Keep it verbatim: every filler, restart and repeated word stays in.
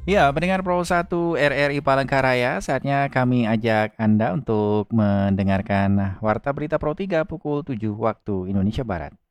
Ya, pendengar Pro satu R R I Palangkaraya, saatnya kami ajak Anda untuk mendengarkan Warta Berita Pro tiga pukul tujuh waktu Indonesia Barat.